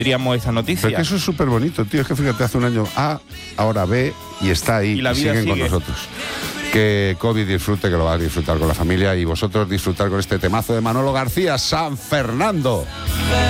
diríamos esa noticia. Pero que eso es súper bonito, tío. Es que fíjate, hace un año A, ahora B, y está ahí. Y la vida siguen sigue con nosotros. Que COVID disfrute, que lo va a disfrutar con la familia, y vosotros disfrutar con este temazo de Manolo García, San Fernando.